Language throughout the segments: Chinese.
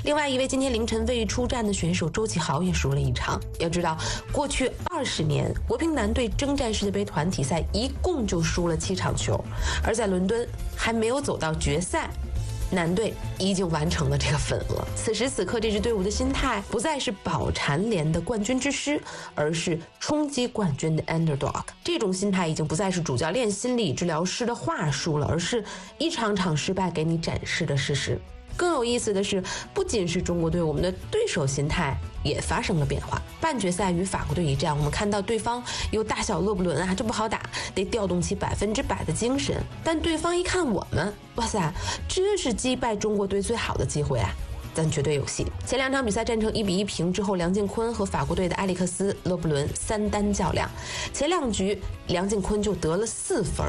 另外一位今天凌晨未出战的选手周启豪也输了一场。要知道，过去20年，国乒男队征战世界杯团体赛一共就输了7场球，而在伦敦还没有走到决赛，男队已经完成了这个粉额。此时此刻，这支队伍的心态不再是保蝉联的冠军之师，而是冲击冠军的 underdog。这种心态已经不再是主教练、心理治疗师的话术了，而是一场场失败给你展示的事实。更有意思的是，不仅是中国队，我们的对手心态也发生了变化。半决赛与法国队一战，我们看到对方有大小勒布伦啊，这不好打，得调动起100%的精神。但对方一看我们，哇塞，这是击败中国队最好的机会啊！咱绝对有戏。前2场比赛战成1-1平之后，梁靖昆和法国队的埃里克斯·勒布伦3单较量。前2局，梁靖昆就得了4分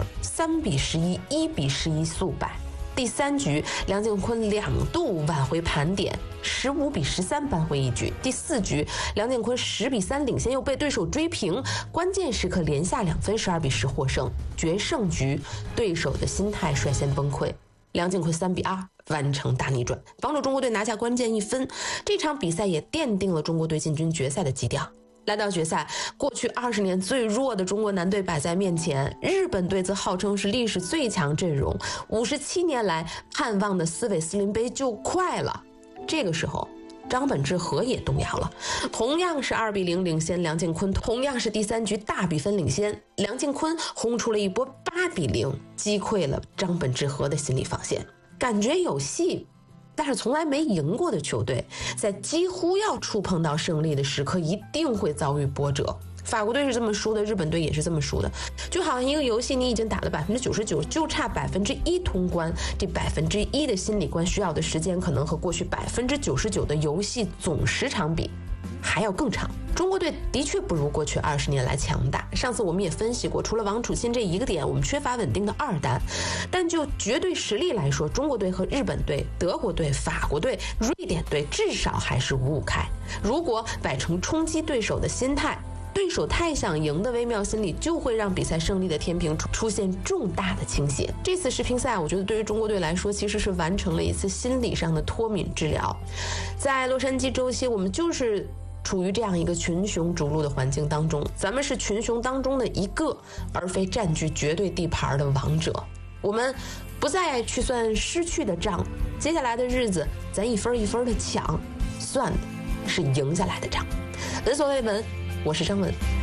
，3-11、1-11速败。第3局，梁靖昆2度挽回盘点，15-13扳回一局。第4局，梁靖昆10-3领先，又被对手追平，关键时刻连下2分，12-10获胜。决胜局，对手的心态率先崩溃，梁靖昆3-2完成大逆转，帮助中国队拿下关键1分。这场比赛也奠定了中国队进军决赛的基调。来到决赛，过去20年最弱的中国男队摆在面前，日本队则号称是历史最强阵容，57年来盼望的斯韦斯林杯就快了。这个时候，张本智和也动摇了，同样是2-0领先梁靖昆，同样是第3局大比分领先，梁靖昆轰出了一波8-0，击溃了张本智和的心理防线，感觉有戏。但是从来没赢过的球队，在几乎要触碰到胜利的时刻，一定会遭遇波折。法国队是这么输的，日本队也是这么输的。就好像一个游戏，你已经打了99%，就差1%通关，这1%的心理关需要的时间，可能和过去99%的游戏总时长比还要更长。中国队的确不如过去20年来强大。上次我们也分析过，除了王楚钦这一个点，我们缺乏稳定的2单。但就绝对实力来说，中国队和日本队、德国队、法国队、瑞典队至少还是5-5开。如果摆成冲击对手的心态，对手太想赢的微妙心理就会让比赛胜利的天平出现重大的倾斜。这次世乒赛，我觉得对于中国队来说，其实是完成了一次心理上的脱敏治疗。在洛杉矶周期，我们就是处于这样一个群雄逐鹿的环境当中，咱们是群雄当中的一个，而非占据绝对地盘的王者。我们不再去算失去的账，接下来的日子咱一分一分的抢，算的是赢下来的账。闻所未闻，我是张文。